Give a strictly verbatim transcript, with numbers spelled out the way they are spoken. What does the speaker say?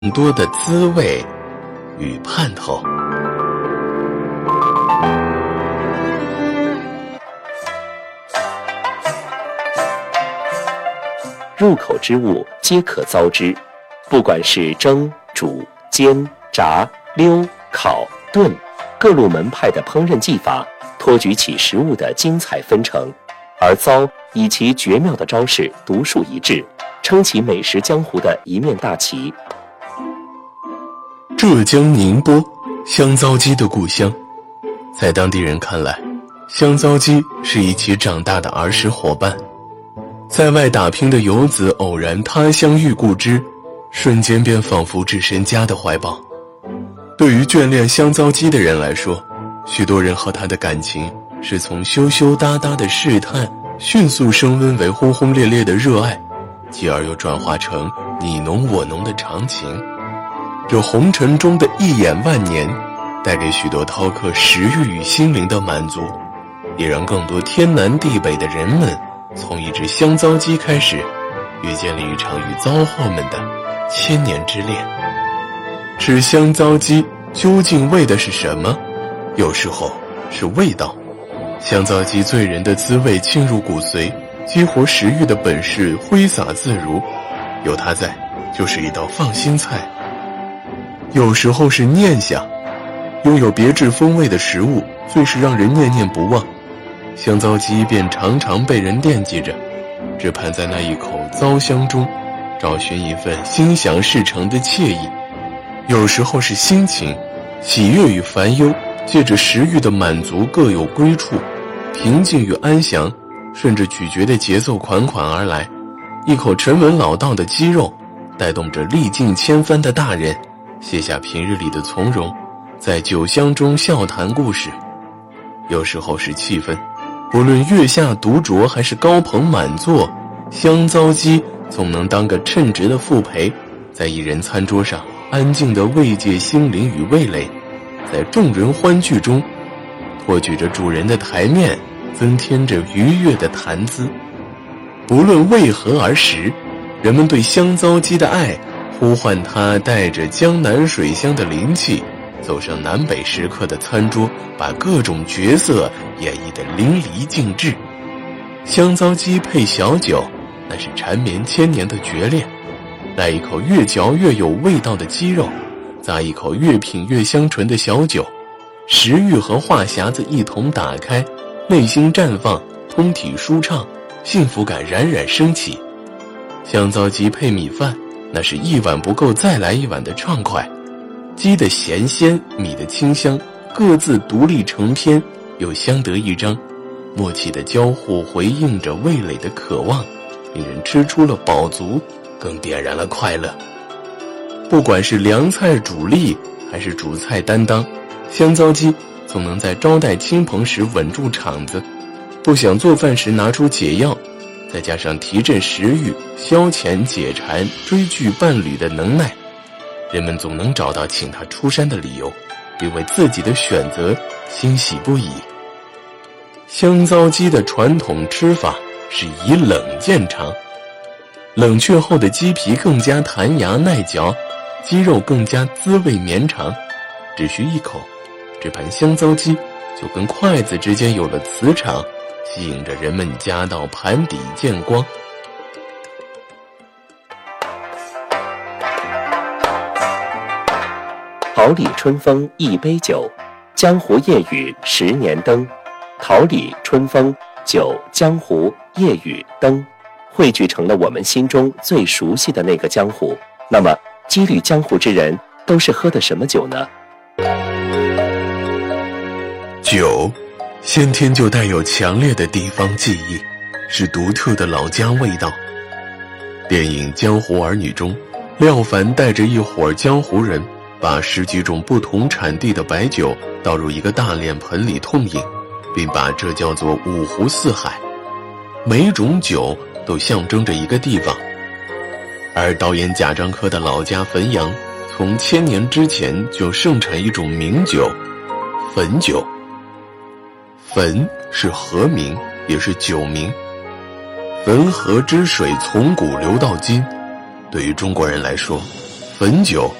更多的滋味与盼头。 入口之物皆可糟之，不管是蒸、煮、煎、炸、溜、烤、炖，各路门派的烹饪技法托举起食物的精彩纷呈，而糟以其绝妙的招式独树一帜，撑起美食江湖的一面大旗。 浙江宁波，香糟鸡的故乡。在当地人看来，香糟鸡是一起长大的儿时伙伴。在外打拼的游子偶然他乡遇故知，瞬间便仿佛置身家的怀抱。对于眷恋香糟鸡的人来说，许多人和他的感情是从羞羞答答的试探迅速升温为轰轰烈烈的热爱，继而又转化成你侬我侬的长情。这红尘中的一眼万年，带给许多饕客食欲与心灵的满足，也让更多天南地北的人们从一只香糟鸡开始，遇见了一场与糟货们的千年之恋。吃香糟鸡究竟为的是什么？有时候是味道。香糟鸡醉人的滋味沁入骨髓，激活食欲的本事挥洒自如，有它在，就是一道放心菜。有时候是念想，拥有别致风味的食物最是让人念念不忘，香糟鸡便常常被人惦记着，只盼在那一口糟香中找寻一份心想事成的惬意。有时候是心情，喜悦与烦忧借着食欲的满足各有归处，平静与安详顺着咀嚼的节奏款款而来。一口沉稳老道的鸡肉带动着历尽千帆的大人卸下平日里的从容，在酒香中笑谈故事。有时候是气氛，无论月下独酌还是高朋满座，香糟鸡总能当个称职的副陪，在一人餐桌上安静地慰藉心灵与味蕾，在众人欢聚中托举着主人的台面，增添着愉悦的谈资。不论为何而食，人们对香糟鸡的爱呼唤它带着江南水乡的灵气走上南北食客的餐桌，把各种角色演绎得淋漓尽致。香糟鸡配小酒，那是缠绵千年的绝恋。来一口越嚼越有味道的鸡肉，咂一口越品越香醇的小酒，食欲和话匣子一同打开，内心绽放，通体舒畅，幸福感冉冉升起。香糟鸡配米饭，那是一碗不够再来一碗的畅快。鸡的咸鲜，米的清香，各自独立成篇，又相得益彰，默契的交互回应着味蕾的渴望，令人吃出了饱足，更点燃了快乐。不管是凉菜主力还是主菜担当，香糟鸡总能在招待亲朋时稳住场子，不想做饭时拿出解药，再加上提振食欲、消遣解馋、追剧伴侣的能耐，人们总能找到请他出山的理由，并为自己的选择欣喜不已。香糟鸡的传统吃法是以冷见长，冷却后的鸡皮更加弹牙耐嚼，鸡肉更加滋味绵长。只需一口，这盘香糟鸡就跟筷子之间有了磁场，吸引着人们夹到盘底见光。 桃李春风一杯酒，江湖夜雨十年灯。桃李春风酒江湖夜雨灯，汇聚成了我们心中最熟悉的那个江湖。那么羁旅江湖之人都是喝的什么酒呢？ 酒先天就带有强烈的地方记忆，是独特的老家味道。电影《江湖儿女》中，廖凡带着一伙江湖人把十几种不同产地的白酒倒入一个大脸盆里痛饮，并把这叫做五湖四海。每种酒都象征着一个地方。而导演贾樟柯的老家汾阳，从千年之前就盛产一种名酒——汾酒。汾是河名，也是酒名。汾河之水从古流到今，对于中国人来说， 汾酒